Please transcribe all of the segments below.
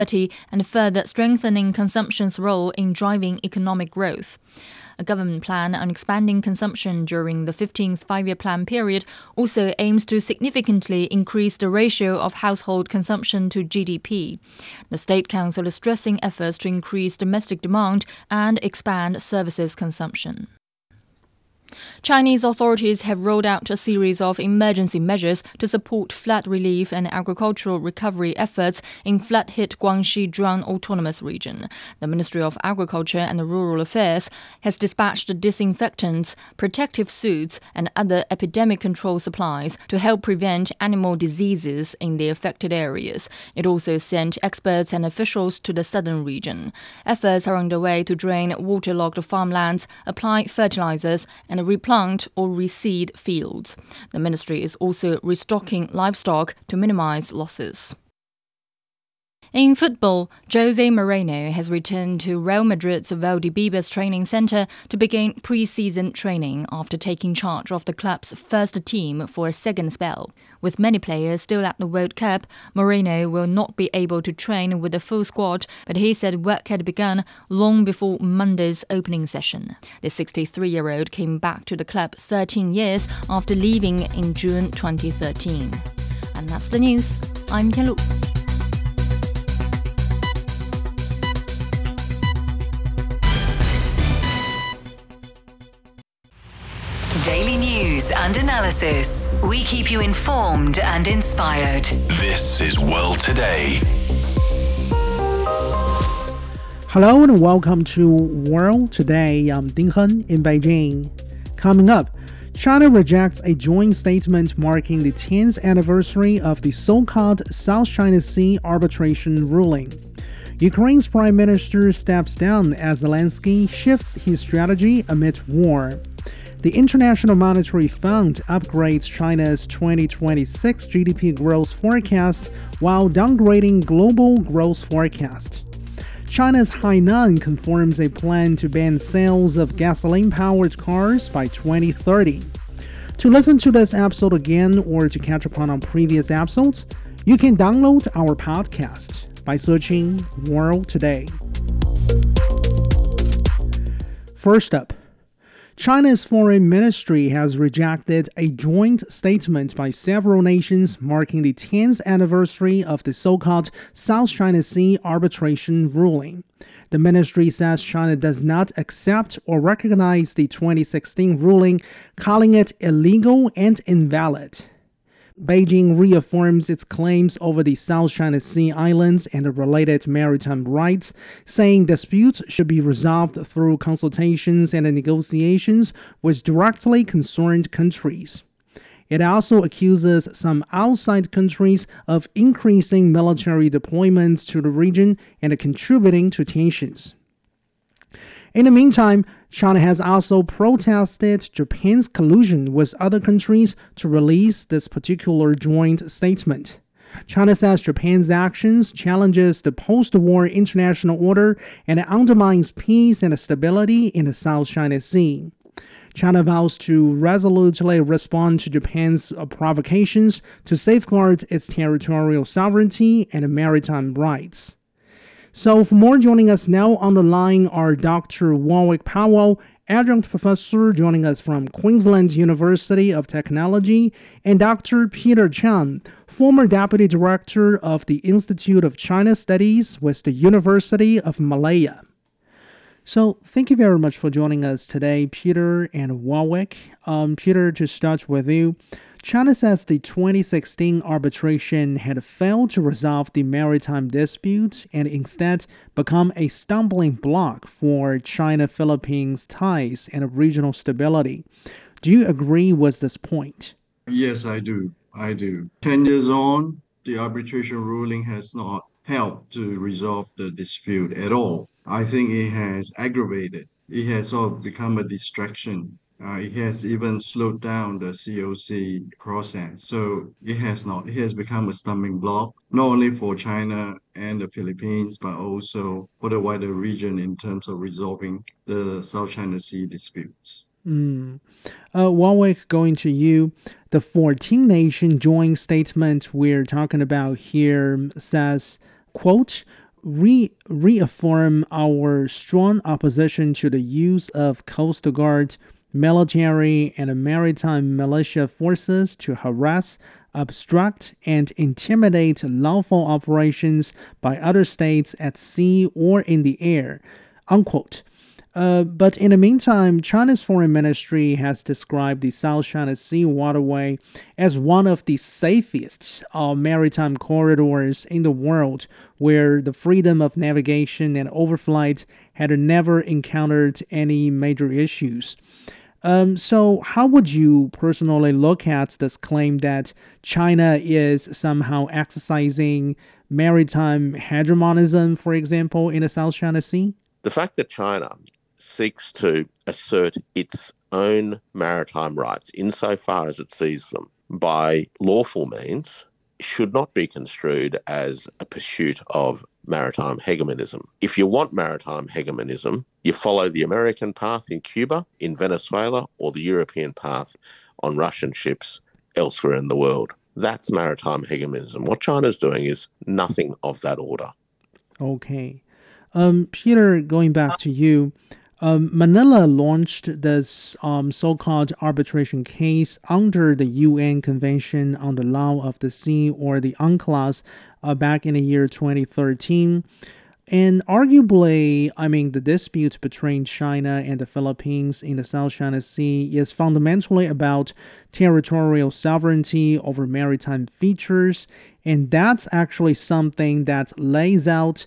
and further strengthening consumption's role in driving economic growth. A government plan on expanding consumption during the 15th five-year plan period also aims to significantly increase the ratio of household consumption to GDP. The State Council is stressing efforts to increase domestic demand and expand services consumption. Chinese authorities have rolled out a series of emergency measures to support flood relief and agricultural recovery efforts in flood-hit Guangxi Zhuang Autonomous Region. The Ministry of Agriculture and Rural Affairs has dispatched disinfectants, protective suits, and other epidemic control supplies to help prevent animal diseases in the affected areas. It also sent experts and officials to the southern region. Efforts are underway to drain waterlogged farmlands, apply fertilizers, and replant or reseed fields. The ministry is also restocking livestock to minimize losses. In football, Jose Mourinho has returned to Real Madrid's Valdebebas training center to begin pre-season training after taking charge of the club's first team for a second spell. With many players still at the World Cup, Mourinho will not be able to train with the full squad, but he said work had begun long before Monday's opening session. The 63-year-old came back to the club 13 years after leaving in June 2013. And that's the news. I'm Tianlu. Daily news and analysis. We keep you informed and inspired. This is World Today. Hello and welcome to World Today. I'm Ding Hen in Beijing. Coming up, China rejects a joint statement marking the 10th anniversary of the so-called South China Sea arbitration ruling. Ukraine's prime minister steps down as Zelensky shifts his strategy amid war. The International Monetary Fund upgrades China's 2026 GDP growth forecast while downgrading global growth forecast. China's Hainan confirms a plan to ban sales of gasoline-powered cars by 2030. To listen to this episode again or to catch up on our previous episodes, you can download our podcast by searching World Today. First up, China's foreign ministry has rejected a joint statement by several nations marking the 10th anniversary of the so-called South China Sea arbitration ruling. The ministry says China does not accept or recognize the 2016 ruling, calling it illegal and invalid. Beijing reaffirms its claims over the South China Sea islands and related maritime rights, saying disputes should be resolved through consultations and negotiations with directly concerned countries. It also accuses some outside countries of increasing military deployments to the region and contributing to tensions. In the meantime, China has also protested Japan's collusion with other countries to release this particular joint statement. China says Japan's actions challenges the post-war international order and undermines peace and stability in the South China Sea. China vows to resolutely respond to Japan's provocations to safeguard its territorial sovereignty and maritime rights. So for more, joining us now on the line are Dr. Warwick Powell, adjunct professor joining us from Queensland University of Technology, and Dr. Peter Chan, former deputy director of the Institute of China Studies with the University of Malaya. So thank you very much for joining us today, Peter and Warwick. Peter, to start with you, China says the 2016 arbitration had failed to resolve the maritime dispute and instead become a stumbling block for China-Philippines ties and regional stability. Do you agree with this point? Yes, I do. 10 years on, the arbitration ruling has not helped to resolve the dispute at all. I think it has aggravated. It has sort of become a distraction. It has even slowed down the COC process. So it has become a stumbling block, not only for China and the Philippines, but also for the wider region in terms of resolving the South China Sea disputes. Warwick, going to you. The 14-nation joint statement we're talking about here says, quote, reaffirm our strong opposition to the use of Coast Guard, military, and maritime militia forces to harass, obstruct, and intimidate lawful operations by other states at sea or in the air, unquote. But in the meantime, China's foreign ministry has described the South China Sea waterway as one of the safest maritime corridors in the world, where the freedom of navigation and overflight had never encountered any major issues. So how would you personally look at this claim that China is somehow exercising maritime hegemonism, for example, in the South China Sea? The fact that China seeks to assert its own maritime rights insofar as it sees them by lawful means should not be construed as a pursuit of maritime hegemonism. If you want maritime hegemonism, you follow the American path in Cuba, in Venezuela, or the European path on Russian ships elsewhere in the world. That's maritime hegemonism. What China's doing is nothing of that order. Okay. Peter, going back to you, Manila launched this so-called arbitration case under the UN Convention on the Law of the Sea, or the UNCLOS, back in the year 2013. And arguably, the dispute between China and the Philippines in the South China Sea is fundamentally about territorial sovereignty over maritime features, and that's actually something that lies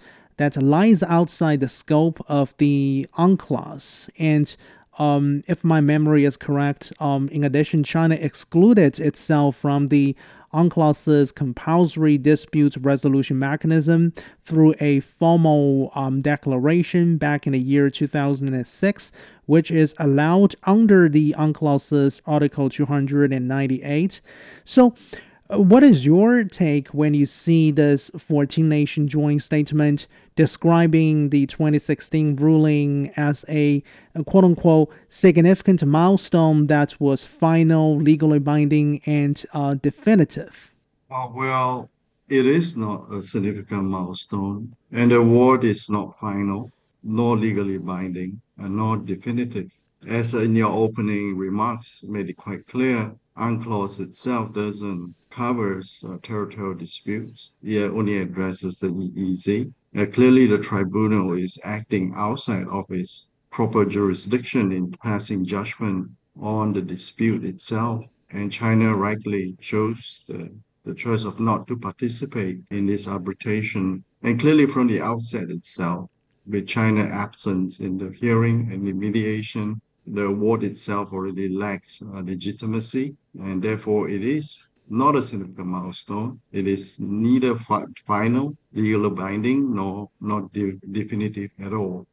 outside the scope of the UNCLOS. And if my memory is correct, in addition, China excluded itself from the UNCLOS's compulsory dispute resolution mechanism through a formal declaration back in the year 2006, which is allowed under the UNCLOS's Article 298. So, what is your take when you see this 14-nation joint statement describing the 2016 ruling as a quote-unquote significant milestone that was final, legally binding, and definitive? Well, it is not a significant milestone, and the award is not final, nor legally binding, and nor definitive. As in your opening remarks made it quite clear, UNCLOS itself doesn't cover territorial disputes. It only addresses the EEZ. Clearly, the tribunal is acting outside of its proper jurisdiction in passing judgment on the dispute itself, and China rightly chose the choice of not to participate in this arbitration. And clearly from the outset itself, with China absent in the hearing and the mediation, the award itself already lacks legitimacy, and therefore it is not a significant milestone. It is neither final, legally binding, nor not definitive at all.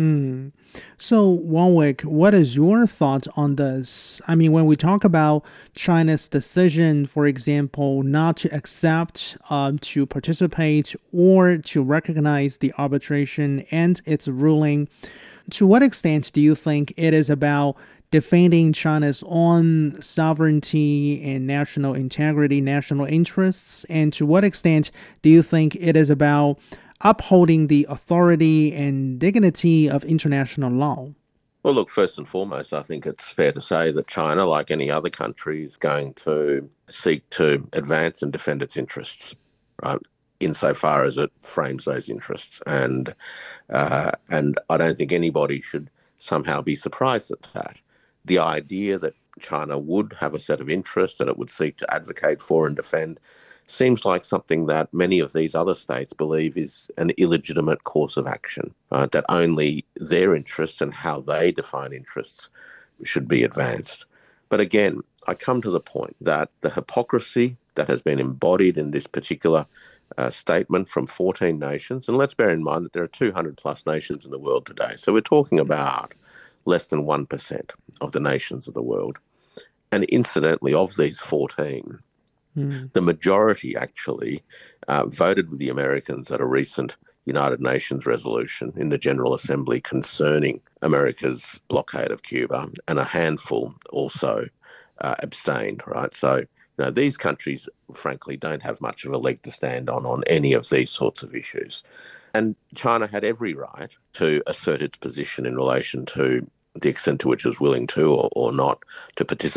So, Warwick, what is your thought on this? When we talk about China's decision, for example, not to accept, to participate, or to recognize the arbitration and its ruling, to what extent do you think it is about defending China's own sovereignty and national integrity, national interests? And to what extent do you think it is about upholding the authority and dignity of international law? Well, look, first and foremost, I think it's fair to say that China, like any other country, is going to seek to advance and defend its interests, right, insofar as it frames those interests. And I don't think anybody should somehow be surprised at that. The idea that China would have a set of interests that it would seek to advocate for and defend seems like something that many of these other states believe is an illegitimate course of action, that only their interests and how they define interests should be advanced. But again, I come to the point that the hypocrisy that has been embodied in this particular statement from 14 nations, and let's bear in mind that there are 200 plus nations in the world today, so we're talking about less than 1% of the nations of the world. And incidentally, of these 14, the majority actually voted with the Americans at a recent United Nations resolution in the General Assembly concerning America's blockade of Cuba, and a handful also abstained, right? So These countries, frankly, don't have much of a leg to stand on any of these sorts of issues. And China had every right to assert its position in relation to the extent to which it was willing to or not to participate